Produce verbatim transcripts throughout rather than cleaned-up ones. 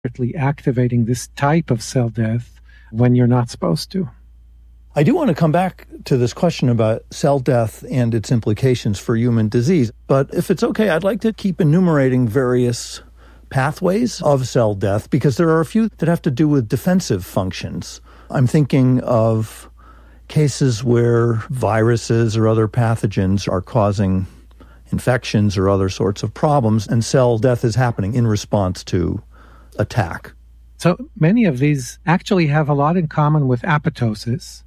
activating this type of cell death when you're not supposed to. I do want to come back to this question about cell death and its implications for human disease. But if it's okay, I'd like to keep enumerating various pathways of cell death, because there are a few that have to do with defensive functions. I'm thinking of cases where viruses or other pathogens are causing infections or other sorts of problems, and cell death is happening in response to attack. So many of these actually have a lot in common with apoptosis,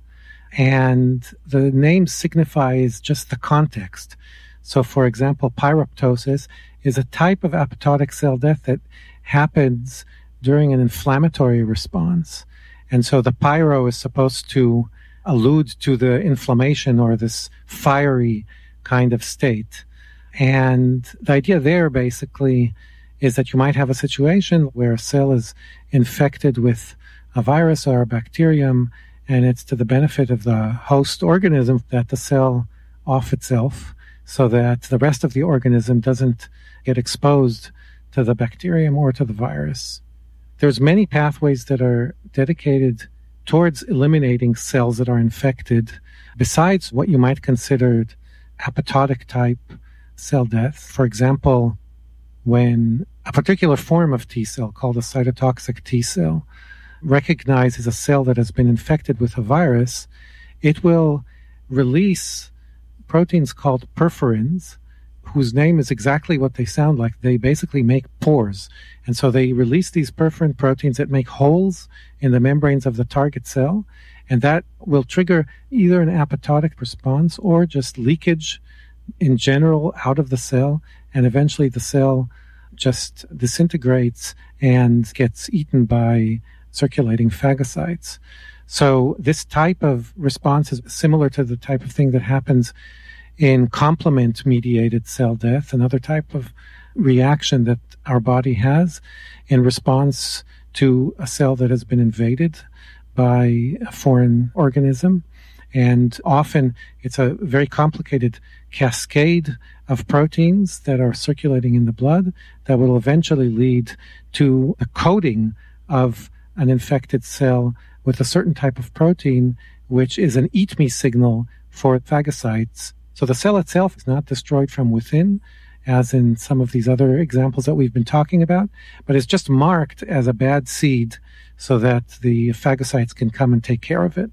and the name signifies just the context. So, for example, pyroptosis is a type of apoptotic cell death that happens during an inflammatory response. And so the pyro is supposed to allude to the inflammation or this fiery kind of state. And the idea there basically is that you might have a situation where a cell is infected with a virus or a bacterium, and it's to the benefit of the host organism that the cell off itself, so that the rest of the organism doesn't get exposed to the bacterium or to the virus. There's many pathways that are dedicated towards eliminating cells that are infected, besides what you might consider apoptotic type cell death. For example, when a particular form of T cell called a cytotoxic T cell recognizes a cell that has been infected with a virus, it will release proteins called perforins, whose name is exactly what they sound like. They basically make pores. And so they release these perforin proteins that make holes in the membranes of the target cell, and that will trigger either an apoptotic response or just leakage in general out of the cell, and eventually the cell just disintegrates and gets eaten by circulating phagocytes. So this type of response is similar to the type of thing that happens in complement-mediated cell death, another type of reaction that our body has in response to a cell that has been invaded by a foreign organism. And often it's a very complicated cascade of proteins that are circulating in the blood that will eventually lead to a coating of an infected cell with a certain type of protein, which is an eat me signal for phagocytes. So the cell itself is not destroyed from within, as in some of these other examples that we've been talking about, but it's just marked as a bad seed so that the phagocytes can come and take care of it.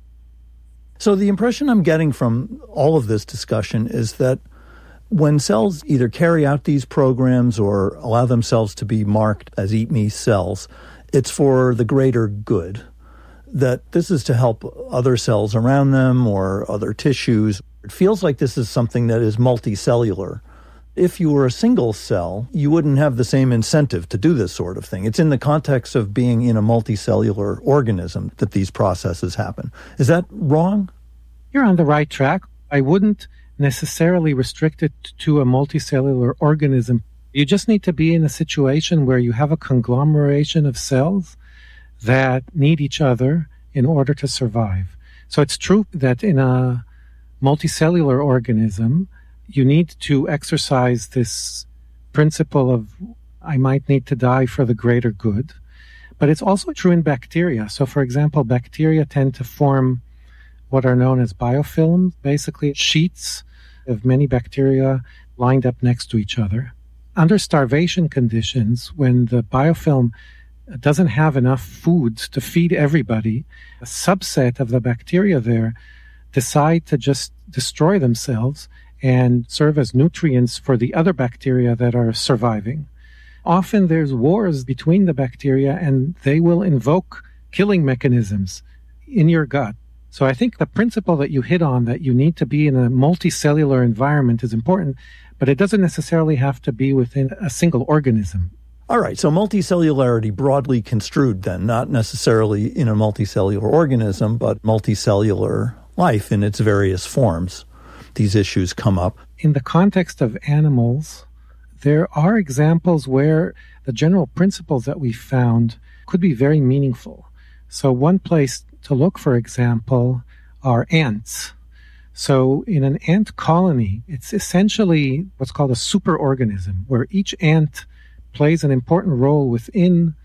So the impression I'm getting from all of this discussion is that when cells either carry out these programs or allow themselves to be marked as eat me cells, it's for the greater good, that this is to help other cells around them or other tissues. It feels like this is something that is multicellular. If you were a single cell, you wouldn't have the same incentive to do this sort of thing. It's in the context of being in a multicellular organism that these processes happen. Is that wrong? You're on the right track. I wouldn't necessarily restrict it to a multicellular organism. You just need to be in a situation where you have a conglomeration of cells that need each other in order to survive. So it's true that in a multicellular organism, you need to exercise this principle of I might need to die for the greater good. But it's also true in bacteria. So, for example, bacteria tend to form what are known as biofilms, basically sheets of many bacteria lined up next to each other. Under starvation conditions, when the biofilm doesn't have enough food to feed everybody, a subset of the bacteria there decide to just destroy themselves and serve as nutrients for the other bacteria that are surviving. Often there's wars between the bacteria, and they will invoke killing mechanisms in your gut. So I think the principle that you hit on, that you need to be in a multicellular environment, is important, but it doesn't necessarily have to be within a single organism. All right, so multicellularity broadly construed then, not necessarily in a multicellular organism, but multicellular life in its various forms. These issues come up. In the context of animals, there are examples where the general principles that we found could be very meaningful. So one place to look, for example, are ants. So in an ant colony, it's essentially what's called a superorganism, where each ant plays an important role within